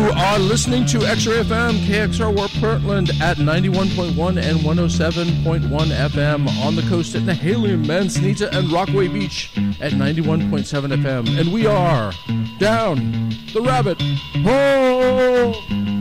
are listening to X-Ray FM, KXR Warp Portland at 91.1 and 107.1 FM on the coast at Nehalium, Manzanita, and Rockaway Beach at 91.7 FM. And we are down the rabbit hole.